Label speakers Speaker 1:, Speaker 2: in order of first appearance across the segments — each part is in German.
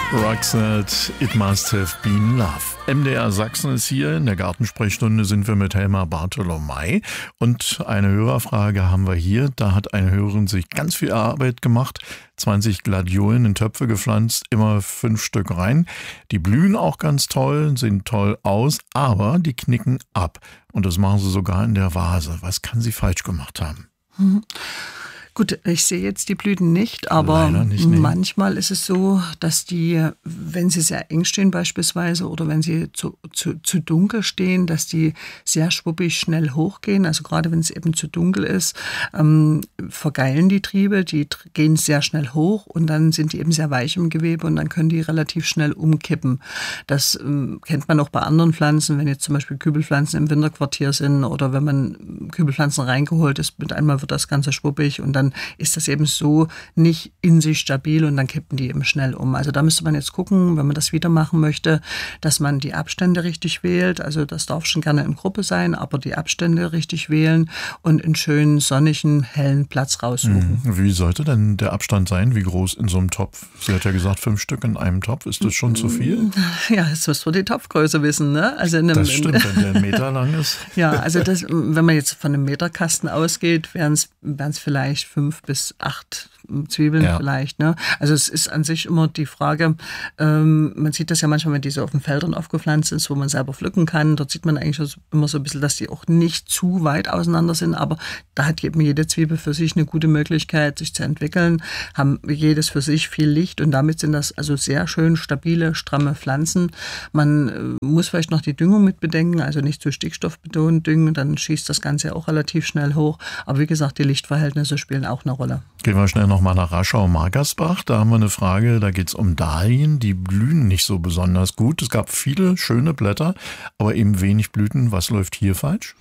Speaker 1: Roxette, It Must Have Been Love. MDR Sachsen ist hier. In der Gartensprechstunde sind wir mit Helma Bartholomei. Und eine Hörerfrage haben wir hier. Da hat eine Hörerin sich ganz viel Arbeit gemacht. 20 Gladiolen in Töpfe gepflanzt, immer 5 Stück rein. Die blühen auch ganz toll, sehen toll aus, aber die knicken ab. Und das machen sie sogar in der Vase. Was kann sie falsch gemacht haben?
Speaker 2: Gut, ich sehe jetzt die Blüten nicht, aber nicht, manchmal ist es so, dass die, wenn sie sehr eng stehen beispielsweise oder wenn sie zu dunkel stehen, dass die sehr schwuppig schnell hochgehen. Also gerade wenn es eben zu dunkel ist, vergeilen die Triebe, die gehen sehr schnell hoch und dann sind die eben sehr weich im Gewebe und dann können die relativ schnell umkippen. Das kennt man auch bei anderen Pflanzen, wenn jetzt zum Beispiel Kübelpflanzen im Winterquartier sind oder wenn man Kübelpflanzen reingeholt ist, mit einmal wird das Ganze schwuppig und dann ist das eben so nicht in sich stabil und dann kippen die eben schnell um. Also da müsste man jetzt gucken, wenn man das wieder machen möchte, dass man die Abstände richtig wählt. Also das darf schon gerne in Gruppe sein, aber die Abstände richtig wählen und einen schönen, sonnigen, hellen Platz raussuchen.
Speaker 1: Wie sollte denn der Abstand sein? Wie groß in so einem Topf? Sie hat ja gesagt, 5 Stück in einem Topf. Ist das schon zu viel?
Speaker 2: Ja, jetzt müssen wir die Topfgröße wissen, ne? Also
Speaker 1: das stimmt, wenn der 1 Meter lang ist.
Speaker 2: Ja, also wenn man jetzt von einem Meterkasten ausgeht, wären es vielleicht 5 bis 8 Zwiebeln vielleicht. Ne? Also es ist an sich immer die Frage, man sieht das ja manchmal, wenn die so auf den Feldern aufgepflanzt sind, wo man selber pflücken kann. Dort sieht man eigentlich immer so ein bisschen, dass die auch nicht zu weit auseinander sind, aber da hat eben jede Zwiebel für sich eine gute Möglichkeit, sich zu entwickeln, haben jedes für sich viel Licht und damit sind das also sehr schön stabile, stramme Pflanzen. Man muss vielleicht noch die Düngung mit bedenken, also nicht zu stickstoffbetont düngen, dann schießt das Ganze auch relativ schnell hoch. Aber wie gesagt, die Lichtverhältnisse spielen auch eine Rolle.
Speaker 1: Gehen wir schnell nochmal nach Raschau-Markersbach. Da haben wir eine Frage, da geht es um Dahlien. Die blühen nicht so besonders gut. Es gab viele schöne Blätter, aber eben wenig Blüten. Was läuft hier falsch?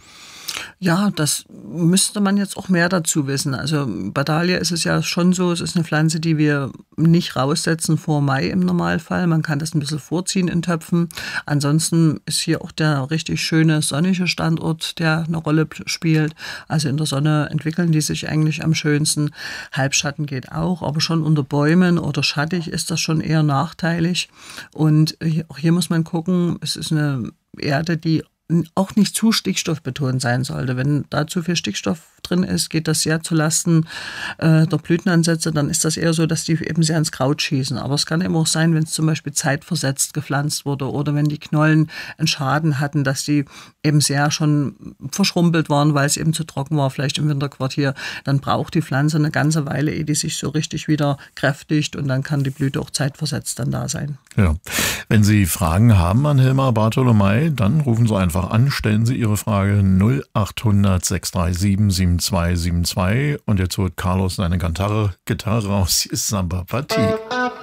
Speaker 2: Ja, das müsste man jetzt auch mehr dazu wissen. Also bei Dahlia ist es ja schon so, es ist eine Pflanze, die wir nicht raussetzen vor Mai im Normalfall. Man kann das ein bisschen vorziehen in Töpfen. Ansonsten ist hier auch der richtig schöne sonnige Standort, der eine Rolle spielt. Also in der Sonne entwickeln die sich eigentlich am schönsten. Halbschatten geht auch, aber schon unter Bäumen oder schattig ist das schon eher nachteilig. Und auch hier muss man gucken, es ist eine Erde, die auch nicht zu stickstoffbetont sein sollte. Wenn da zu viel Stickstoff drin ist, geht das sehr zulasten der Blütenansätze. Dann ist das eher so, dass die eben sehr ins Kraut schießen. Aber es kann eben auch sein, wenn es zum Beispiel zeitversetzt gepflanzt wurde oder wenn die Knollen einen Schaden hatten, dass die eben sehr schon verschrumpelt waren, weil es eben zu trocken war, vielleicht im Winterquartier. Dann braucht die Pflanze eine ganze Weile, ehe die sich so richtig wieder kräftigt und dann kann die Blüte auch zeitversetzt dann da sein.
Speaker 1: Ja. Wenn Sie Fragen haben an Helma Bartholomei, dann rufen Sie einfach an, stellen Sie Ihre Frage 0800 637 7272 und jetzt holt Carlos seine Gitarre raus, hier ist Samba Party.